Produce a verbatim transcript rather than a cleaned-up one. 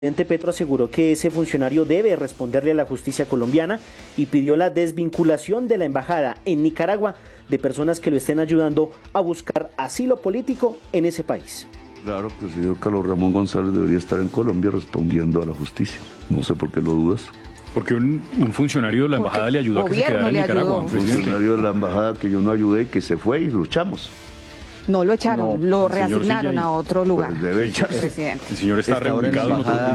presidente Petro aseguró que ese funcionario debe responderle a la justicia colombiana y pidió la desvinculación de la embajada en Nicaragua de personas que lo estén ayudando a buscar asilo político en ese país. Claro que el señor Carlos Ramón González debería estar en Colombia respondiendo a la justicia. No sé por qué lo dudas. Porque un, un funcionario de la embajada Porque le ayudó a que se quedara en Nicaragua. Un funcionario de la embajada que yo no ayudé, que se fue y luchamos. No lo echaron, No, lo el señor reasignaron sigue ahí. a otro lugar. Pues debe echarse. Presidente. El señor está Está ahora en la reubicado en otro embajada